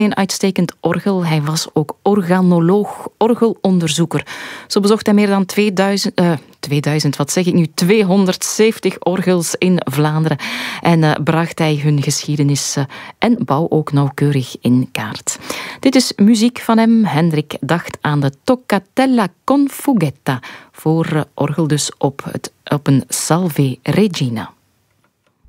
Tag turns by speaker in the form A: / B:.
A: een uitstekend orgel. Hij was ook organoloog, orgelonderzoeker. Zo bezocht hij meer dan 270 orgels in Vlaanderen en bracht hij hun geschiedenis en bouw ook nauwkeurig in kaart. Dit is muziek van hem. Hendrik dacht aan de Toccatella con Fughetta voor orgel dus op een Salve Regina.